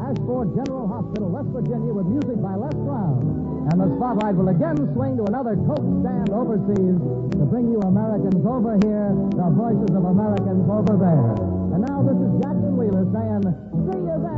Ashford General Hospital, West Virginia, with music by Les Brown. And the spotlight will again swing to another Coke stand overseas to bring you Americans over here, the voices of Americans over there. And now this is Jackson Wheeler saying, see you then.